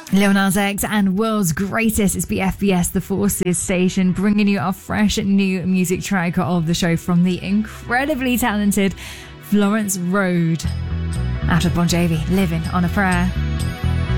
Lil Nas X and World's Greatest. It's BFBS, the Forces station, bringing you a fresh new music track of the show from the incredibly talented Florence Road. Out of Bon Jovi, Living on a Prayer.